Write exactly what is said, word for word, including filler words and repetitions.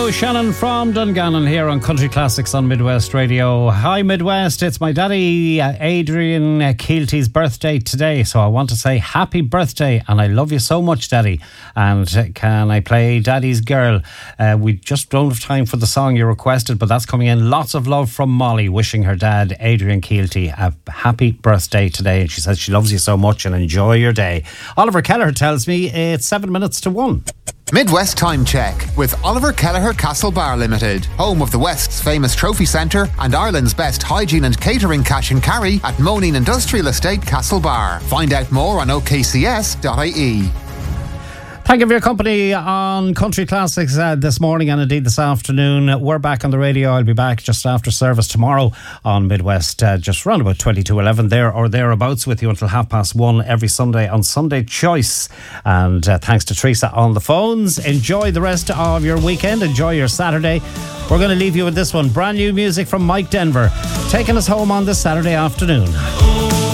Hello, Shannon from Dungannon here on Country Classics on Midwest Radio. Hi Midwest, it's my daddy uh, Adrian uh, Keelty's birthday today, so I want to say happy birthday and I love you so much, Daddy. And uh, can I play Daddy's Girl? Uh, we just don't have time for the song you requested, but that's coming in. Lots of love from Molly, wishing her dad Adrian Keelty a happy birthday today, and she says she loves you so much and enjoy your day. Oliver Kelleher tells me it's seven minutes to one. Midwest Time Check with Oliver Kelleher Castle Bar Limited, home of the West's famous trophy centre and Ireland's best hygiene and catering cash and carry at Moneen Industrial Estate Castle Bar. Find out more on o k c s dot i e. Thank you for your company on Country Classics uh, this morning and indeed this afternoon. We're back on the radio. I'll be back just after service tomorrow on Midwest, uh, just around about twenty-two eleven there or thereabouts, with you until half past one every Sunday on Sunday Choice. And uh, thanks to Teresa on the phones. Enjoy the rest of your weekend. Enjoy your Saturday. We're going to leave you with this one. Brand new music from Mike Denver, taking us home on this Saturday afternoon.